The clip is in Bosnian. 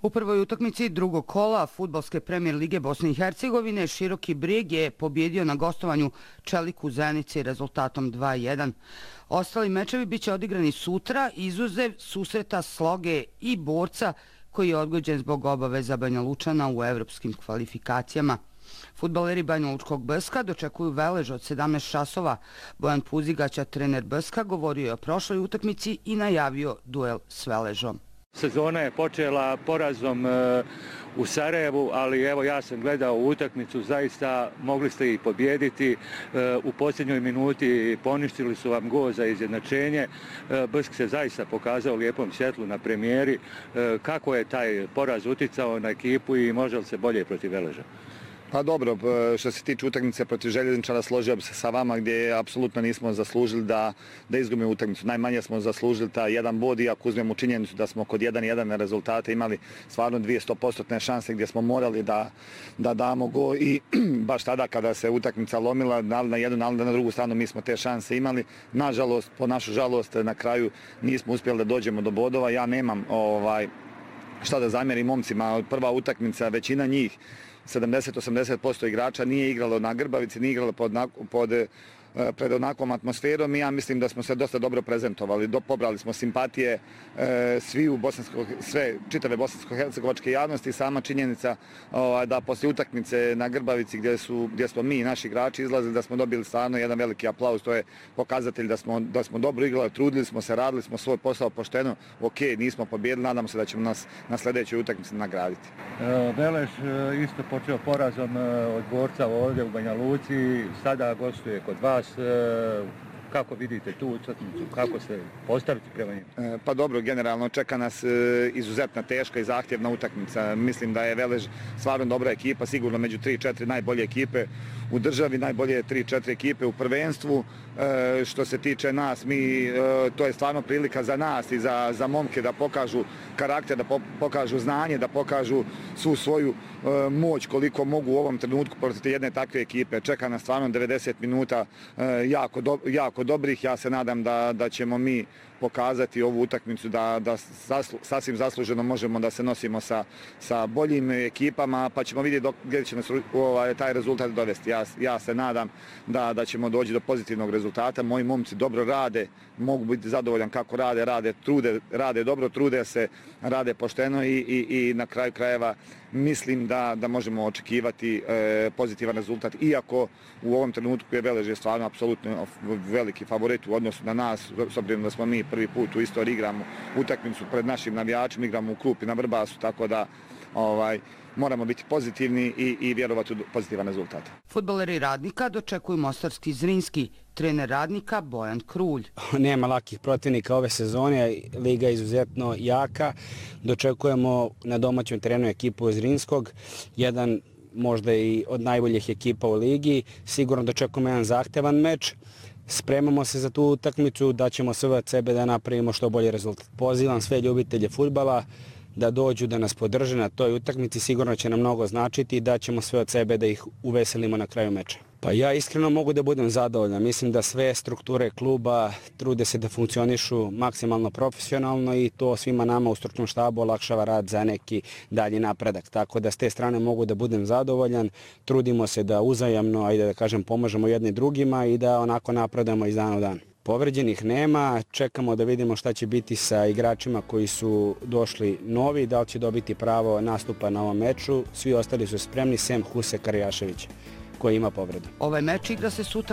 U prvoj utakmici drugog kola Fudbalske premijer lige Bosne i Hercegovine Široki Brijeg je pobjedio na gostovanju Čeliku Zenice rezultatom 2:1. Ostali mečevi biće odigrani sutra, izuzev susreta Sloge i Borca koji je odgođen zbog obaveza Banja Lučana u evropskim kvalifikacijama. Fudbaleri Banja Lučkog BSK dočekuju Velež od 17 časova. Bojan Puzigaća, trener BSK, govorio je o prošloj utakmici i najavio duel s Veležom. Sezona je počela porazom u Sarajevu, ali evo ja sam gledao utakmicu, zaista mogli ste i pobjediti. U posljednjoj minuti poništili su vam gol za izjednačenje. BSK se zaista pokazao u lijepom svjetlu na premijeri. Kako je taj poraz uticao na ekipu i može li se bolje protiv Veleža? Pa dobro, što se tiče utakmice protiv Željezničara, složio bi se sa vama gdje apsolutno nismo zaslužili da izgubimo utakmicu. Najmanje smo zaslužili taj jedan bod, iako uzmemo činjenicu da smo kod 1:1 na rezultate imali stvarno 200% šanse gdje smo morali da damo gol i baš tada kada se utakmica lomila, na jednu, ali na drugu stranu mi smo te šanse imali. Nažalost, po našu žalost, na kraju nismo uspjeli da dođemo do bodova. Ja nemam šta da zamjerim momcima. Prva utakmica, većina njih, 70-80% igrača nije igralo na Grbavici, nije igralo pred onakvom atmosferom i ja mislim da smo se dosta dobro prezentovali. Pobrali smo simpatije sve čitave bosansko-hercegovačke javnosti. Sama činjenica da poslije utakmice na Grbavici gdje smo mi i naši igrači izlazili, da smo dobili stvarno jedan veliki aplauz. To je pokazatelj da smo dobro igrali, trudili smo se, radili smo svoj posao pošteno. Ok, nismo pobjedili, nadamo se da ćemo nas na sljedećoj utakmici nagraditi. Velež isto počeo porazom od Borca ovdje u Banja Luci, sada gostuje kod vas. Kako vidite tu utakmicu, kako se postaviti prema njima? Pa dobro, generalno čeka nas izuzetna teška i zahtjevna utakmica. Mislim da je Velež stvarno dobra ekipa, sigurno među 3-4 najbolje ekipe u državi, najbolje 3-4 ekipe u prvenstvu. Što se tiče nas, to je stvarno prilika za nas i za momke da pokažu karakter, da pokažu znanje, da pokažu svu svoju moć koliko mogu u ovom trenutku protiv jedne takve ekipe. Čeka nas stvarno 90 minuta jako dobrih. Ja se nadam da ćemo mi pokazati ovu utakmicu da sasvim zasluženo možemo da se nosimo sa boljim ekipama, pa ćemo vidjeti gdje će nas taj rezultat dovesti. Ja se nadam da ćemo doći do pozitivnog rezultata. Moji momci dobro rade, mogu biti zadovoljan kako rade dobro, trude se, rade pošteno i na kraju krajeva mislim da možemo očekivati pozitivan rezultat, iako u ovom trenutku je Velež stvarno apsolutno veliki favorit u odnosu na nas, s obzirom da smo mi prvi put u istoriji igramo utakmicu pred našim navijačima, igramo u Klupi na Vrbasu, tako da moramo biti pozitivni i vjerovati u pozitivan rezultat. Fudbaleri Radnika dočekuju mostarski Zrinski, trener Radnika Bojan Krulj. Nema lakih protivnika ove sezone, liga je izuzetno jaka. Dočekujemo na domaćem terenu ekipu Zrinskog, jedan možda i od najboljih ekipa u ligi. Sigurno dočekujemo jedan zahtevan meč. Spremamo se za tu utakmicu, da ćemo sve od sebe da napravimo što bolji rezultat. Pozivam sve ljubitelje fudbala da dođu, da nas podrže na toj utakmici, sigurno će nam mnogo značiti i da ćemo sve od sebe da ih uveselimo na kraju meča. Pa ja iskreno mogu da budem zadovoljan. Mislim da sve strukture kluba trude se da funkcionišu maksimalno profesionalno i to svima nama u stručnom štabu olakšava rad za neki dalji napredak. Tako da s te strane mogu da budem zadovoljan. Trudimo se da uzajamno, ajde da kažem, pomažemo jedni drugima i da onako napredujemo iz dana u dan. Povređenih nema, čekamo da vidimo šta će biti sa igračima koji su došli novi, da li će dobiti pravo nastupa na ovom meču. Svi ostali su spremni, sem Huse Karjaševića koji ima povredu. Ovaj meč igra se sutra